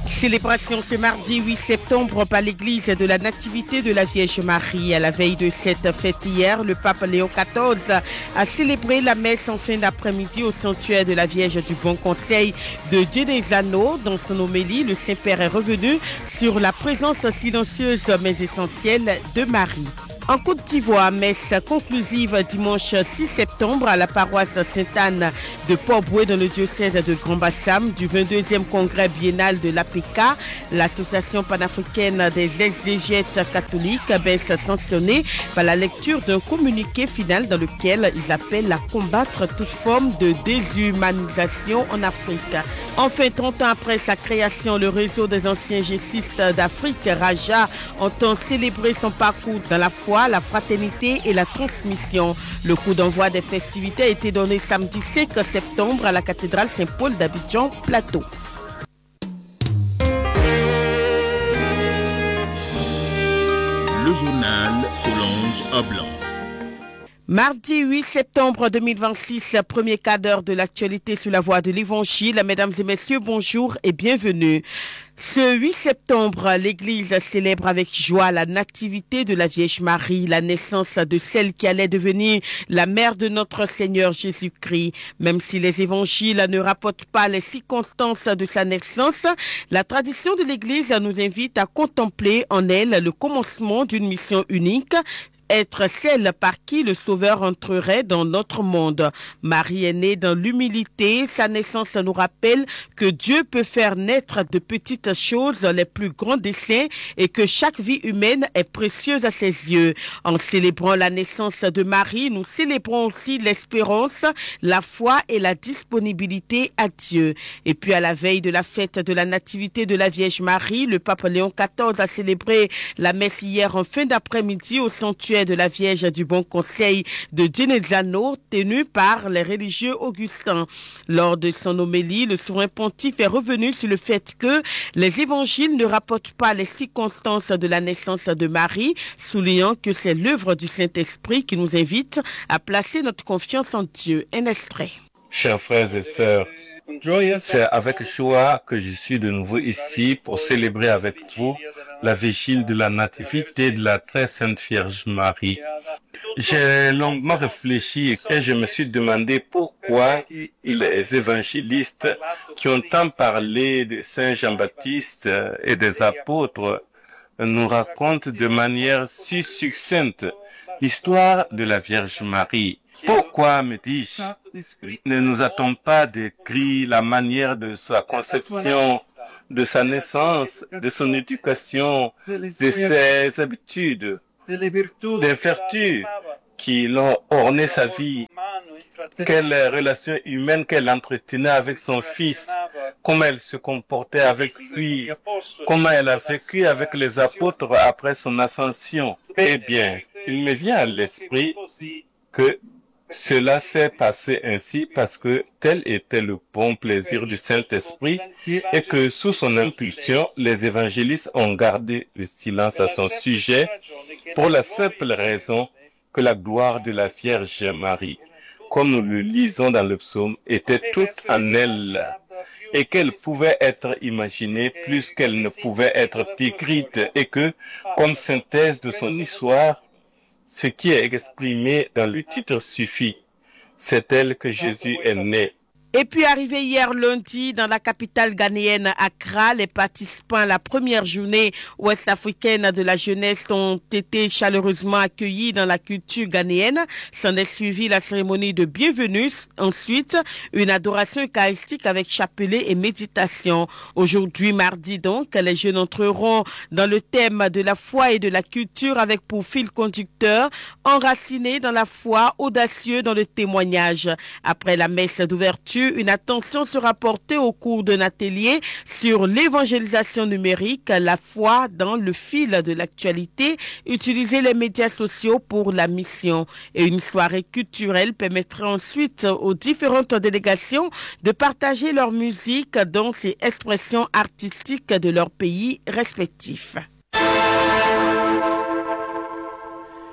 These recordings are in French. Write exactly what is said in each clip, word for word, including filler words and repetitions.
Célébration ce mardi huit septembre par l'église de la Nativité de la Vierge Marie. À la veille de cette fête hier, le pape Léon quatorze a célébré la messe en fin d'après-midi au sanctuaire de la Vierge du Bon Conseil de Genesano. Dans son homélie, le Saint-Père est revenu sur la présence silencieuse mais essentielle de Marie. En Côte d'Ivoire, messe conclusive dimanche six septembre à la paroisse Sainte-Anne de Port-Bouët dans le diocèse de Grand-Bassam du vingt-deuxième congrès biennal de l'A P K, l'association panafricaine des exégètes catholiques, baisse sanctionnée par la lecture d'un communiqué final dans lequel ils appellent à combattre toute forme de déshumanisation en Afrique. Enfin, trente ans après sa création, le réseau des anciens jésuites d'Afrique, Raja, entend célébrer son parcours dans la foi, la fraternité et la transmission. Le coup d'envoi des festivités a été donné samedi cinq septembre à la cathédrale Saint-Paul d'Abidjan Plateau. Le journal Solange Ablan. Mardi huit septembre deux mille vingt-six, premier quart d'heure de l'actualité sous la voie de l'Évangile. Mesdames et messieurs, bonjour et bienvenue. Ce huit septembre, l'Église célèbre avec joie la nativité de la Vierge Marie, la naissance de celle qui allait devenir la mère de notre Seigneur Jésus-Christ. Même si les évangiles ne rapportent pas les circonstances de sa naissance, la tradition de l'Église nous invite à contempler en elle le commencement d'une mission unique, être celle par qui le Sauveur entrerait dans notre monde. Marie est née dans l'humilité. Sa naissance nous rappelle que Dieu peut faire naître de petites choses les plus grands desseins et que chaque vie humaine est précieuse à ses yeux. En célébrant la naissance de Marie, nous célébrons aussi l'espérance, la foi et la disponibilité à Dieu. Et puis à la veille de la fête de la Nativité de la Vierge Marie, le pape Léon quatorze a célébré la messe hier en fin d'après-midi au sanctuaire de la Vierge du Bon Conseil de Genesano, tenu par les religieux augustins. Lors de son homélie, le souverain pontife est revenu sur le fait que les évangiles ne rapportent pas les circonstances de la naissance de Marie, soulignant que c'est l'œuvre du Saint-Esprit qui nous invite à placer notre confiance en Dieu. Un extrait. Chers frères et sœurs, c'est avec joie que je suis de nouveau ici pour célébrer avec vous la vigile de la Nativité de la très sainte Vierge Marie. J'ai longuement réfléchi et je me suis demandé pourquoi les évangélistes qui ont tant parlé de Saint Jean-Baptiste et des apôtres nous racontent de manière si succincte l'histoire de la Vierge Marie. Pourquoi, me dis-je, ne nous a-t-on pas décrit la manière de sa conception, de sa naissance, de son éducation, de ses habitudes, des vertus qui l'ont orné sa vie, quelle relation humaine qu'elle entretenait avec son fils, comment elle se comportait avec lui, comment elle a vécu avec les apôtres après son ascension. Eh bien, il me vient à l'esprit que cela s'est passé ainsi parce que tel était le bon plaisir du Saint-Esprit et que sous son impulsion, les évangélistes ont gardé le silence à son sujet pour la simple raison que la gloire de la Vierge Marie, comme nous le lisons dans le psaume, était toute en elle et qu'elle pouvait être imaginée plus qu'elle ne pouvait être décrite et que, comme synthèse de son histoire, ce qui est exprimé dans le titre suffit. C'est elle que Jésus est né. Et puis arrivé hier lundi dans la capitale ghanéenne Accra, les participants à la première journée ouest-africaine de la jeunesse ont été chaleureusement accueillis dans la culture ghanéenne. S'en est suivi la cérémonie de bienvenue. Ensuite, une adoration eucharistique avec chapelet et méditation. Aujourd'hui, mardi donc, les jeunes entreront dans le thème de la foi et de la culture avec pour fil conducteur enracinés dans la foi, audacieux dans le témoignage. Après la messe d'ouverture, une attention sera portée au cours d'un atelier sur l'évangélisation numérique, la foi dans le fil de l'actualité, utiliser les médias sociaux pour la mission. Et une soirée culturelle permettra ensuite aux différentes délégations de partager leur musique, danse et expressions artistiques de leur pays respectifs.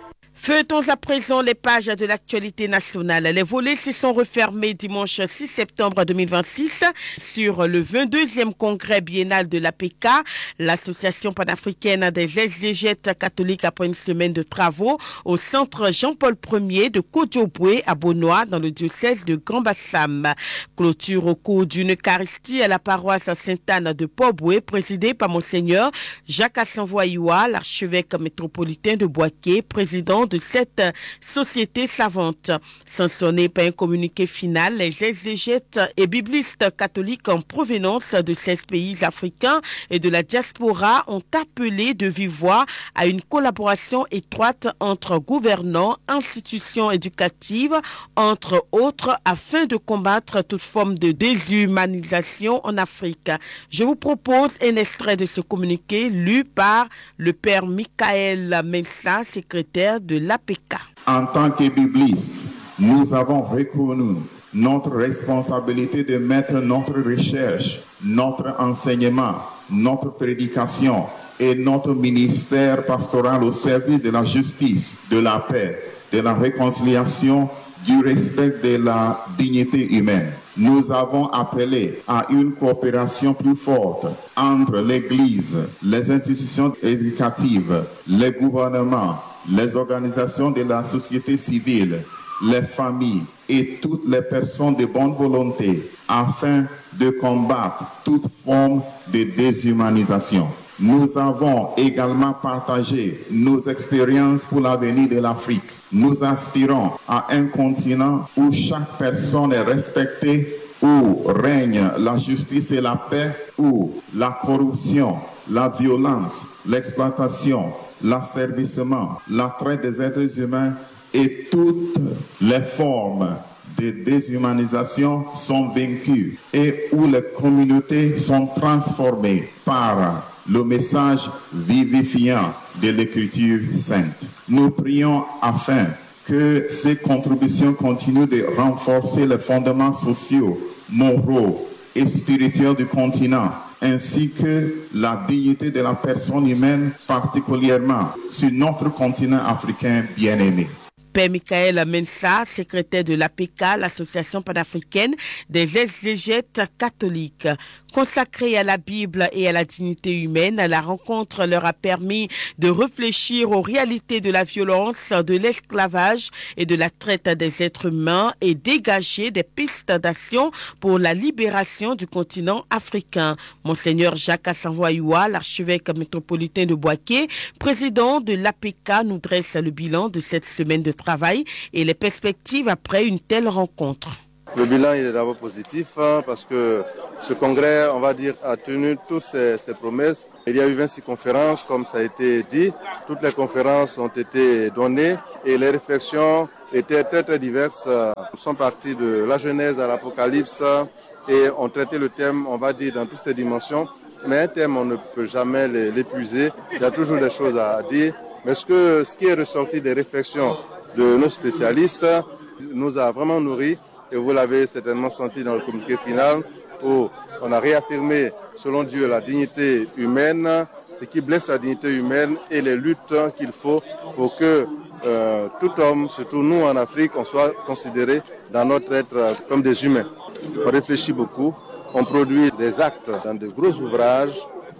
Feuilletons à présent les pages de l'actualité nationale. Les volets se sont refermés dimanche six septembre deux mille vingt-six sur le vingt-deuxième congrès biennal de l'A P C A, l'association panafricaine des exégètes catholiques, après une semaine de travaux au centre Jean-Paul Ier de Kodjobwe à Bonoa dans le diocèse de Grand-Bassam. Clôture au cours d'une Eucharistie à la paroisse Sainte-Anne de Pobwe, présidée par Monseigneur Jacques Assanvoyoua, l'archevêque métropolitain de Bouaké, président de cette société savante. Sanctionné par un communiqué final, les exégètes et biblistes catholiques en provenance de seize pays africains et de la diaspora ont appelé de vive voix à une collaboration étroite entre gouvernants, institutions éducatives, entre autres, afin de combattre toute forme de déshumanisation en Afrique. Je vous propose un extrait de ce communiqué lu par le père Michael Mensa, secrétaire de l'A P C A. En tant que biblistes, nous avons reconnu notre responsabilité de mettre notre recherche, notre enseignement, notre prédication et notre ministère pastoral au service de la justice, de la paix, de la réconciliation, du respect de la dignité humaine. Nous avons appelé à une coopération plus forte entre l'Église, les institutions éducatives, les gouvernements, les organisations de la société civile, les familles et toutes les personnes de bonne volonté afin de combattre toute forme de déshumanisation. Nous avons également partagé nos expériences pour l'avenir de l'Afrique. Nous aspirons à un continent où chaque personne est respectée, où règne la justice et la paix, où la corruption, la violence, l'exploitation, l'asservissement, la traite des êtres humains et toutes les formes de déshumanisation sont vaincues et où les communautés sont transformées par le message vivifiant de l'Écriture sainte. Nous prions afin que ces contributions continuent de renforcer les fondements sociaux, moraux et spirituels du continent, ainsi que la dignité de la personne humaine, particulièrement sur notre continent africain bien-aimé. Père Michael Mensa, secrétaire de l'A P C A, l'association panafricaine des exégètes catholiques. Consacrée à la Bible et à la dignité humaine, la rencontre leur a permis de réfléchir aux réalités de la violence, de l'esclavage et de la traite des êtres humains et dégager des pistes d'action pour la libération du continent africain. Monseigneur Jacques Assanvoyoua, l'archevêque métropolitain de Bouaké, président de l'A P C A, nous dresse le bilan de cette semaine de travail et les perspectives après une telle rencontre. Le bilan il est d'abord positif hein, parce que ce congrès, on va dire, a tenu toutes ses, ses promesses. Il y a eu vingt-six conférences, comme ça a été dit. Toutes les conférences ont été données et les réflexions étaient très très diverses. Nous sommes partis de la Genèse à l'Apocalypse et on traitait le thème, on va dire, dans toutes ses dimensions. Mais un thème, on ne peut jamais l'épuiser. Il y a toujours des choses à dire. Mais ce, que, ce qui est ressorti des réflexions de nos spécialistes nous a vraiment nourris. Et vous l'avez certainement senti dans le communiqué final où on a réaffirmé, selon Dieu, la dignité humaine, ce qui blesse la dignité humaine et les luttes qu'il faut pour que euh, tout homme, surtout nous en Afrique, on soit considéré dans notre être comme des humains. On réfléchit beaucoup, on produit des actes dans de gros ouvrages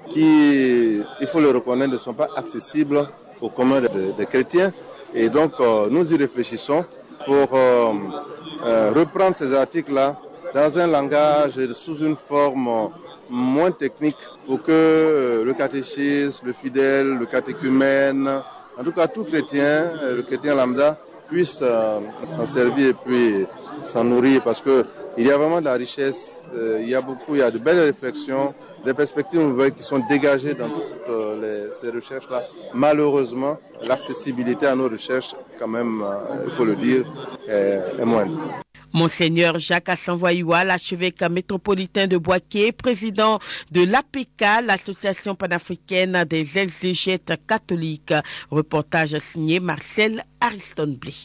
qui, il faut le reconnaître, ne sont pas accessibles au commun des, des chrétiens. Et donc, euh, nous y réfléchissons pour euh, euh, reprendre ces articles-là dans un langage et sous une forme euh, moins technique pour que euh, le catéchisme, le fidèle, le catéchumène, en tout cas tout chrétien, euh, le chrétien lambda, puisse euh, s'en servir et puis s'en nourrir parce que il y a vraiment de la richesse, euh, il y a beaucoup, il y a de belles réflexions, des perspectives nouvelles qui sont dégagées dans toutes euh, les, ces recherches-là. Malheureusement, l'accessibilité à nos recherches, quand même, euh, il faut le dire, est, est moindre. Monseigneur Jacques Assanvoyoua, l'archevêque métropolitain de Bouaké, président de l'A P C A, l'association panafricaine des exégètes catholiques. Reportage signé Marcel Ariston Blé.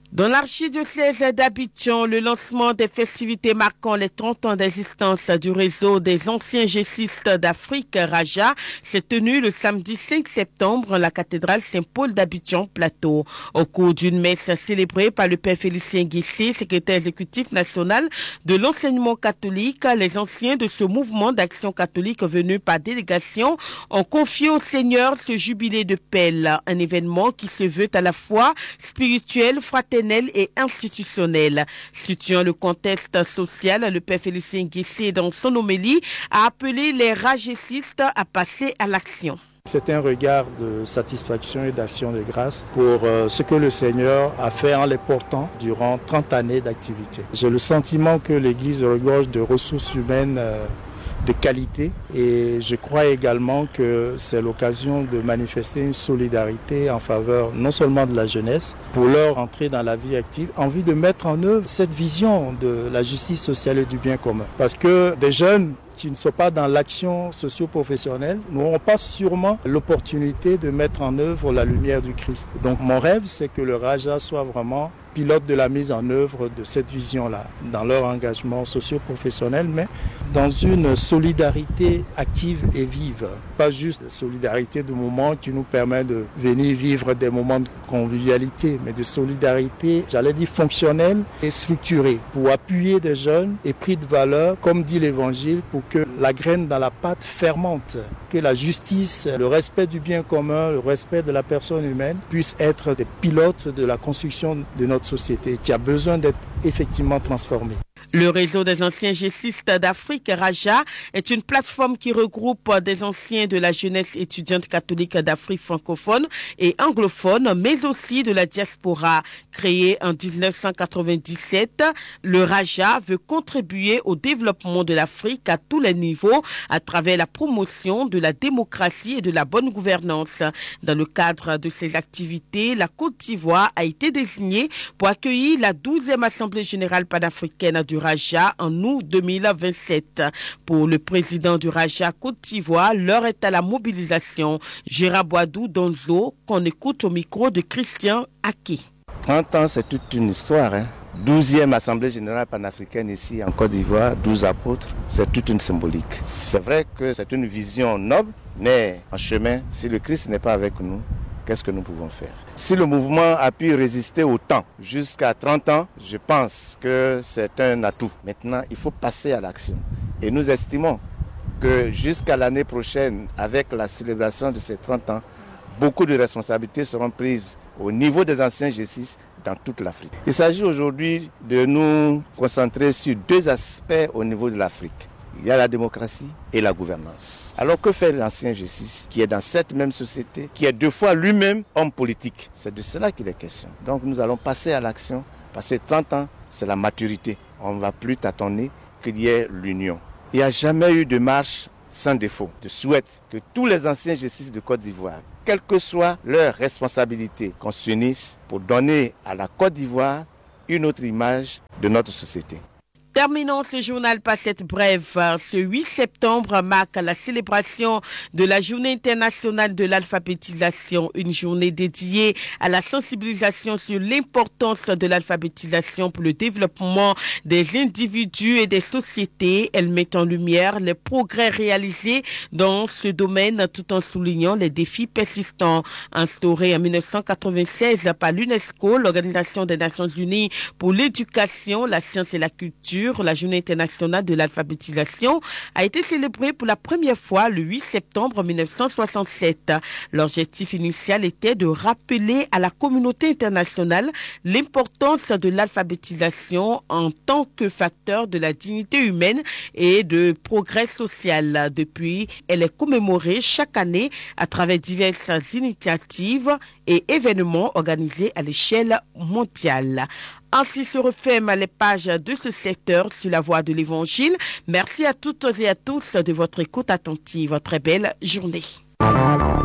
Dans l'archidiocèse d'Abidjan, le lancement des festivités marquant les trente ans d'existence du réseau des anciens jésuites d'Afrique, Raja, s'est tenu le samedi cinq septembre à la cathédrale Saint-Paul d'Abidjan Plateau. Au cours d'une messe célébrée par le père Félicien Guissé, secrétaire exécutif national de l'enseignement catholique, les anciens de ce mouvement d'action catholique venus par délégation ont confié au Seigneur ce jubilé de Pelle, un événement qui se veut à la fois spirituel, fraternel et institutionnel. Situant le contexte social, le père Félicien Guissé, dans son homélie, a appelé les ragessistes à passer à l'action. C'est un regard de satisfaction et d'action de grâce pour euh, ce que le Seigneur a fait en les portant durant trente années d'activité. J'ai le sentiment que l'Église regorge de ressources humaines euh, de qualité et je crois également que c'est l'occasion de manifester une solidarité en faveur non seulement de la jeunesse pour leur entrer dans la vie active en vue de mettre en œuvre cette vision de la justice sociale et du bien commun. Parce que des jeunes qui ne sont pas dans l'action socio-professionnelle n'auront pas sûrement l'opportunité de mettre en œuvre la lumière du Christ. Donc mon rêve, c'est que le Raja soit vraiment pilote de la mise en œuvre de cette vision-là, dans leur engagement socio-professionnel, mais dans une solidarité active et vive. Pas juste la solidarité de moments qui nous permet de venir vivre des moments de convivialité, mais de solidarité, j'allais dire fonctionnelle et structurée, pour appuyer des jeunes et pris de valeur, comme dit l'Évangile, pour que la graine dans la pâte fermente, que la justice, le respect du bien commun, le respect de la personne humaine puissent être des pilotes de la construction de notre société qui a besoin d'être effectivement transformée. Le réseau des anciens jésuites d'Afrique, Raja, est une plateforme qui regroupe des anciens de la jeunesse étudiante catholique d'Afrique francophone et anglophone, mais aussi de la diaspora. Créé en dix-neuf cent quatre-vingt-dix-sept, le Raja veut contribuer au développement de l'Afrique à tous les niveaux à travers la promotion de la démocratie et de la bonne gouvernance. Dans le cadre de ces activités, la Côte d'Ivoire a été désignée pour accueillir la douzième Assemblée générale panafricaine du Raja en août deux mille vingt-sept. Pour le président du Raja Côte d'Ivoire, l'heure est à la mobilisation. Gérard Boadou Donzo, qu'on écoute au micro de Christian Aki. trente ans, c'est toute une histoire. Hein. douzième Assemblée générale panafricaine ici en Côte d'Ivoire, douze apôtres, c'est toute une symbolique. C'est vrai que c'est une vision noble, mais en chemin, si le Christ n'est pas avec nous, qu'est-ce que nous pouvons faire? Si le mouvement a pu résister au temps jusqu'à trente ans, je pense que c'est un atout. Maintenant, il faut passer à l'action. Et nous estimons que jusqu'à l'année prochaine, avec la célébration de ces trente ans, beaucoup de responsabilités seront prises au niveau des anciens G six dans toute l'Afrique. Il s'agit aujourd'hui de nous concentrer sur deux aspects au niveau de l'Afrique. Il y a la démocratie et la gouvernance. Alors que fait l'ancien G six qui est dans cette même société, qui est deux fois lui-même homme politique? C'est de cela qu'il est question. Donc nous allons passer à l'action parce que trente ans, c'est la maturité. On ne va plus tâtonner qu'il y ait l'union. Il n'y a jamais eu de marche sans défaut. Je souhaite que tous les anciens G six de Côte d'Ivoire, quelle que soit leur responsabilité, qu'on s'unisse pour donner à la Côte d'Ivoire une autre image de notre société. Terminons ce journal par cette brève. Ce huit septembre marque la célébration de la Journée internationale de l'alphabétisation, une journée dédiée à la sensibilisation sur l'importance de l'alphabétisation pour le développement des individus et des sociétés. Elle met en lumière les progrès réalisés dans ce domaine tout en soulignant les défis persistants. Instaurée en mille neuf cent quatre-vingt-seize par l'UNESCO, l'Organisation des Nations Unies pour l'éducation, la science et la culture, la Journée internationale de l'alphabétisation a été célébrée pour la première fois le huit septembre mille neuf cent soixante-sept. L'objectif initial était de rappeler à la communauté internationale l'importance de l'alphabétisation en tant que facteur de la dignité humaine et de progrès social. Depuis, elle est commémorée chaque année à travers diverses initiatives et événements organisés à l'échelle mondiale. Ainsi se referment les pages de ce secteur sur la voie de l'Évangile. Merci à toutes et à tous de votre écoute attentive. Très belle journée.